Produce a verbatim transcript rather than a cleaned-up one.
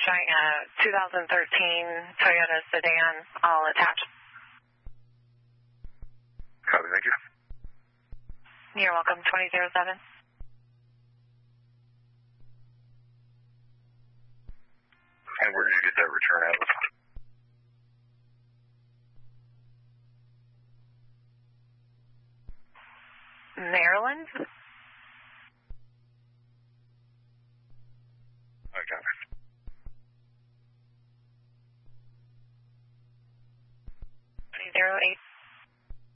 showing a two thousand thirteen Toyota sedan, all attached. Copy, thank you. You're welcome, twenty oh seven. And where did you get that return out of? Maryland?